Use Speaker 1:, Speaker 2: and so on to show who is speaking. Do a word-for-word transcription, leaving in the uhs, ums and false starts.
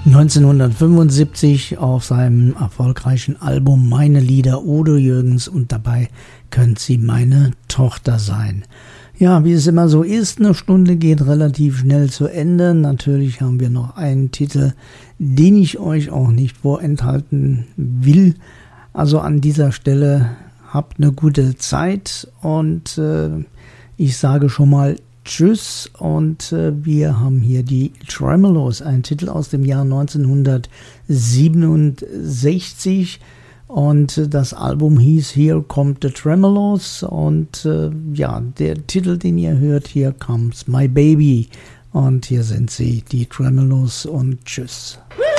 Speaker 1: neunzehnhundertfünfundsiebzig auf seinem erfolgreichen Album Meine Lieder, Udo Jürgens, und dabei könnt Sie meine Tochter sein. Ja, wie es immer so ist, eine Stunde geht relativ schnell zu Ende. Natürlich haben wir noch einen Titel, den ich euch auch nicht vorenthalten will. Also an dieser Stelle habt eine gute Zeit und äh, ich sage schon mal Tschüss, und äh, wir haben hier die Tremeloes, ein Titel aus dem Jahr neunzehnhundertsiebenundsechzig, und äh, das Album hieß Here Come the Tremeloes, und äh, ja, der Titel, den ihr hört, Here Comes My Baby, und hier sind sie, die Tremeloes, und Tschüss.